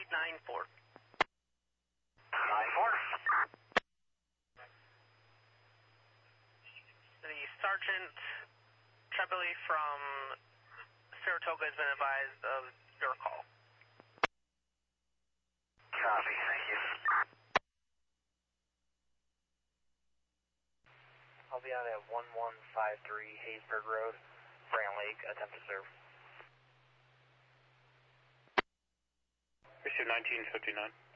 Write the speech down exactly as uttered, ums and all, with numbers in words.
nine four. nine four. The Sergeant Trebly from Saratoga has been advised of your call. Copy, thank you. I'll be out at one one five three Haysburg Road, Brant Lake, attempt to serve. Issue nineteen fifty-nine.